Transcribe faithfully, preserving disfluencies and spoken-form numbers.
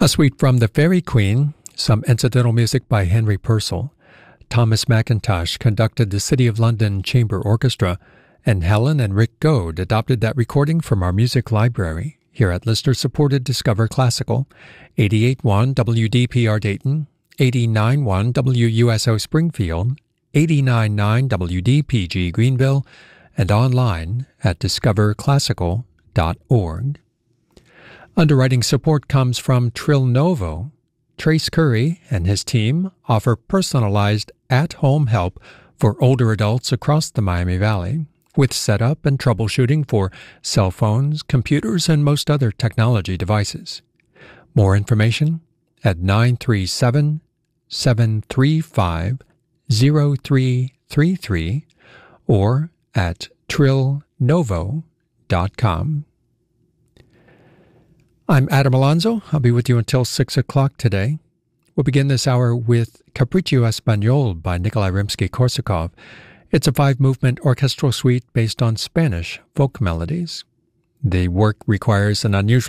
A suite from The Fairy Queen, some incidental music by Henry Purcell. Thomas McIntosh conducted the City of London Chamber Orchestra, and Helen and Rick Goad adopted that recording from our music library here at listener-supported Discover Classical, eighty-eight point one W D P R Dayton, eighty-nine point one W U S O Springfield, eighty-nine point nine W D P G Greenville, and online at discover classical dot org. Underwriting support comes from Trill Novo. Trace Curry and his team offer personalized at-home help for older adults across the Miami Valley, with setup and troubleshooting for cell phones, computers, and most other technology devices. More information at nine three seven, seven three five, zero three three three or at trill novo dot com. I'm Adam Alonso. I'll be with you until six o'clock today. We'll begin this hour with Capriccio Español by Nikolai Rimsky-Korsakov. It's a five-movement orchestral suite based on Spanish folk melodies. The work requires an unusual